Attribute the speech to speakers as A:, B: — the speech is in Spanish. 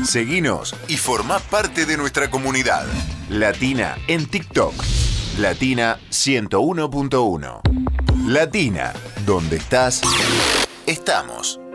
A: Seguinos y formá parte de nuestra comunidad. Latina en TikTok. Latina 101.1. Latina, donde estás, estamos.